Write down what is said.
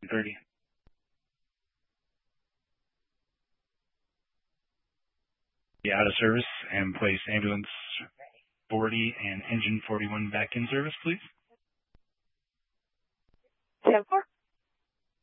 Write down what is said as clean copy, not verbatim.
9:30. Be out of service and place ambulance 40 and engine 41 back in service, please. 10-4.